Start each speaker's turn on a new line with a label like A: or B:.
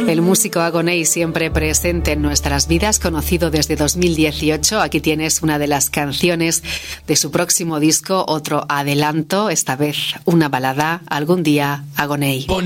A: El músico Agoney siempre presente en nuestras vidas, conocido desde 2018. Aquí tienes una de las canciones de su próximo disco, otro adelanto, esta vez una balada, Algún día, Agoney.